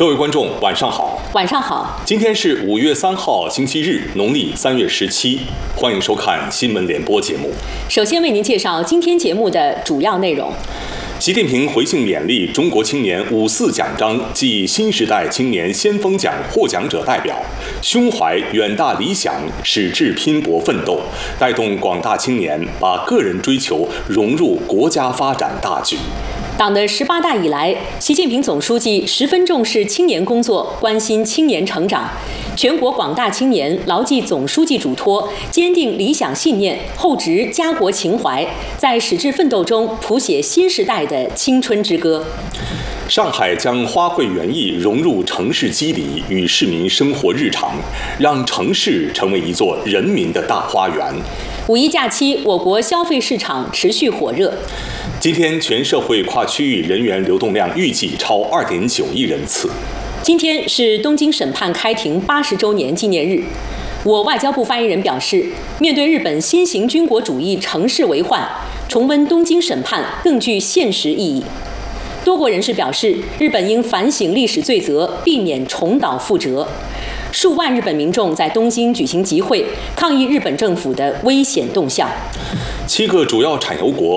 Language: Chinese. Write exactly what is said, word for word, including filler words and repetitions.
各位观众，晚上好。 晚上好。 今天是五月三号，星期日，农历三月十七。欢迎收看新闻联播节目。 首先为您介绍今天节目的主要内容。 习近平回信勉励中国青年五四奖章暨新时代青年先锋奖获奖者代表，胸怀远大理想，矢志拼搏奋斗，带动广大青年把个人追求融入国家发展大局。 党的十八大以来，习近平总书记十分重视青年工作，关心青年成长。全国广大青年牢记总书记嘱托，坚定理想信念，厚植家国情怀，在矢志奋斗中谱写新时代的青春之歌。 上海将花卉园艺融入城市肌理与市民生活日常，让城市成为一座人民的大花园。 五一假期，我国消费市场持续火热。 今天全社会跨区域人员流动量预计超 二点九亿人次。 今天是东京审判开庭八十周年纪念日。我外交部发言人表示，面对日本新型军国主义城市为患，重温东京审判更具现实意义。多国人士表示，日本应反省历史罪责，避免重蹈覆辙。数万日本民众在东京举行集会，抗议日本政府的危险动向。 七个主要产油国